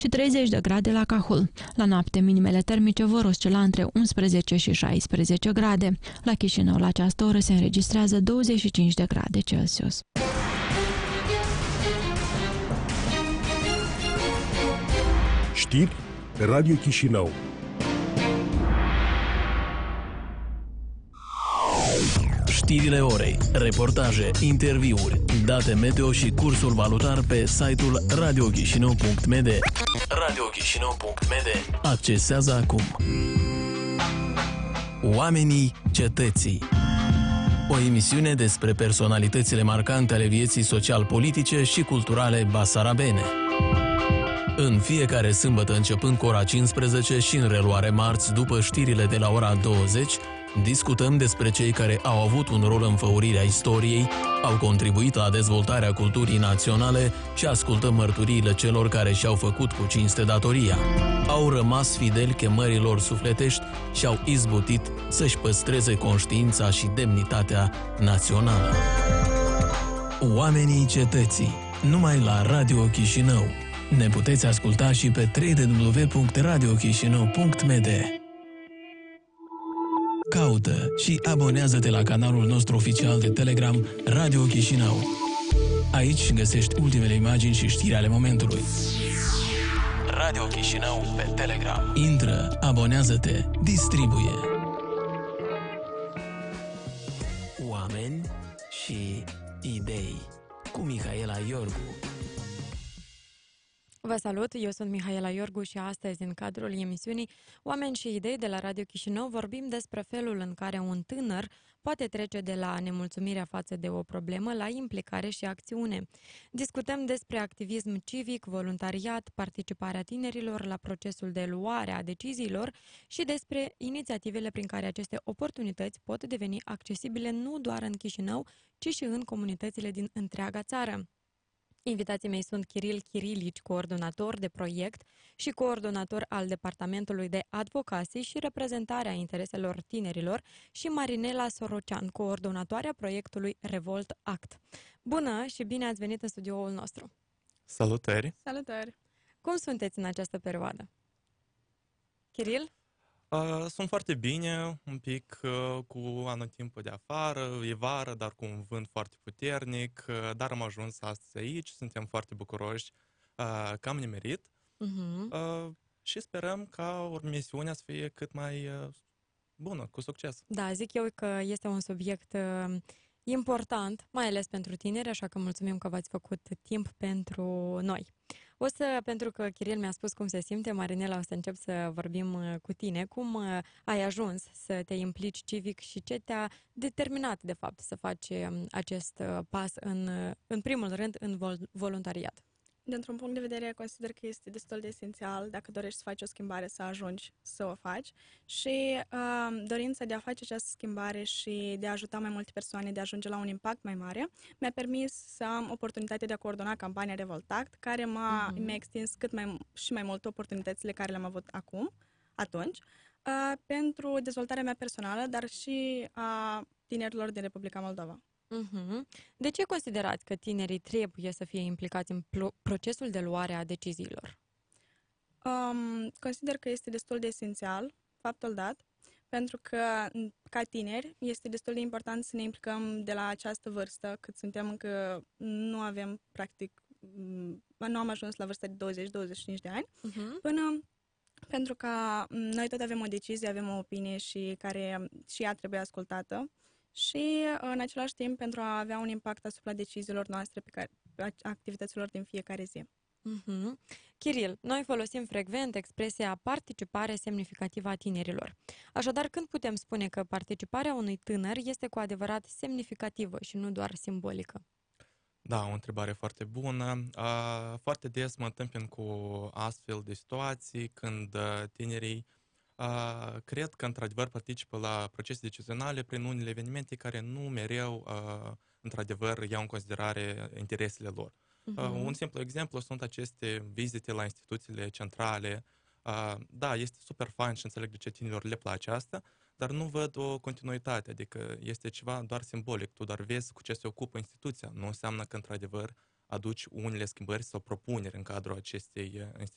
și 30 de grade la Cahul. La noapte, minimele termice vor oscila între 11 și 16 grade. La Chișinău, la această oră, se înregistrează 25 de grade Celsius. Știri pe Radio Chișinău. Știrile orei, reportaje, interviuri, date meteo și cursul valutar pe site-ul radiochișinău.md. Radiochișinău.md. Accesează acum. Oamenii cetății. O emisiune despre personalitățile marcante ale vieții social-politice și culturale basarabene. În fiecare sâmbătă începând cu ora 15 și în reluare marți după știrile de la ora 20, discutăm despre cei care au avut un rol în făurirea istoriei, au contribuit la dezvoltarea culturii naționale și ascultăm mărturiile celor care și-au făcut cu cinste datoria. Au rămas fideli chemărilor sufletești și au izbutit să-și păstreze conștiința și demnitatea națională. Oamenii cetății, numai la Radio Chișinău. Ne puteți asculta și pe www.radiochișinău.md. Caută și abonează-te la canalul nostru oficial de Telegram Radio Chișinău. Aici găsești ultimele imagini și știri ale momentului. Radio Chișinău pe Telegram. Intră, abonează-te, distribuie. Oameni și idei cu Mihaela Iorgu. Vă salut, eu sunt Mihaela Iorgu și astăzi, în cadrul emisiunii Oameni și idei de la Radio Chișinău, vorbim despre felul în care un tânăr poate trece de la nemulțumirea față de o problemă la implicare și acțiune. Discutăm despre activism civic, voluntariat, participarea tinerilor la procesul de luare a deciziilor și despre inițiativele prin care aceste oportunități pot deveni accesibile nu doar în Chișinău, ci și în comunitățile din întreaga țară. Invitații mei sunt Kiril Kirilici, coordonator de proiect și coordonator al Departamentului de Advocacy și reprezentarea intereselor tinerilor, și Marinela Sorocean, coordonatoarea proiectului Revolt Act. Bună și bine ați venit în studioul nostru! Salutări! Salutări! Cum sunteți în această perioadă? Kiril? Sunt foarte bine, un pic cu anotimpul de afară, e vară, dar cu un vânt foarte puternic, dar am ajuns astăzi aici, suntem foarte bucuroși că am nimerit și sperăm ca misiunea să fie cât mai bună, cu succes. Da, zic eu că este un subiect important, mai ales pentru tineri, așa că mulțumim că v-ați făcut timp pentru noi. Pentru că Kiril mi-a spus cum se simte, Marinela, o să încep să vorbim cu tine. Cum ai ajuns să te implici civic și ce te-a determinat, de fapt, să faci acest pas în primul rând în voluntariat? Dintr-un punct de vedere, consider că este destul de esențial, dacă dorești să faci o schimbare, să ajungi să o faci. Și dorința de a face această schimbare și de a ajuta mai multe persoane, de a ajunge la un impact mai mare, mi-a permis să am oportunitatea de a coordona campania Revolt Act, care mi-a extins și mai mult oportunitățile care le-am avut atunci, pentru dezvoltarea mea personală, dar și a tinerilor din Republica Moldova. De ce considerați că tinerii trebuie să fie implicați în procesul de luare a deciziilor? Consider că este destul de esențial, faptul dat, pentru că, ca tineri, este destul de important să ne implicăm de la această vârstă, cât suntem încă nu avem, practic, nu am ajuns la vârsta de 20-25 de ani, pentru că noi tot avem o decizie, avem o opinie și ea trebuie ascultată. Și, în același timp, pentru a avea un impact asupra deciziilor noastre, activităților din fiecare zi. Kiril, noi folosim frecvent expresia participare semnificativă a tinerilor. Așadar, când putem spune că participarea unui tânăr este cu adevărat semnificativă și nu doar simbolică? Da, o întrebare foarte bună. Foarte des mă întâmpin cu astfel de situații când tinerii cred că, într-adevăr, participă la procese decizionale prin unele evenimente care nu mereu, într-adevăr, iau în considerare interesele lor. Un simplu exemplu sunt aceste vizite la instituțiile centrale. Da, este super fain și înțeleg de ce tinerilor le place asta, dar nu văd o continuitate, adică este ceva doar simbolic. Tu doar vezi cu ce se ocupă instituția. Nu înseamnă că, într-adevăr, aduci unele schimbări sau propuneri în cadrul acestei instituții.